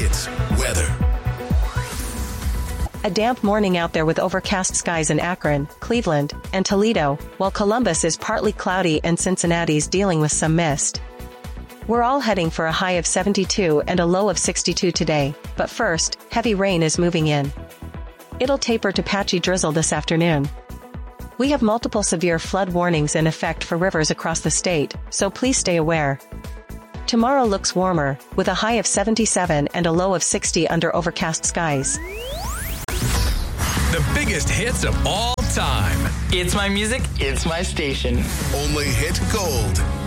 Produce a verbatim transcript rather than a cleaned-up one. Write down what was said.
Hits weather. A damp morning out there with overcast skies in Akron, Cleveland, and Toledo, while Columbus is partly cloudy and Cincinnati's dealing with some mist. We're all heading for a high of seventy-two and a low of sixty-two today, but first, heavy rain is moving in. It'll taper to patchy drizzle this afternoon. We have multiple severe flood warnings in effect for rivers across the state, so please stay aware. Tomorrow looks warmer, with a high of seventy-seven and a low of sixty under overcast skies. The biggest hits of all time. It's my music, it's my station. Only Hit Gold.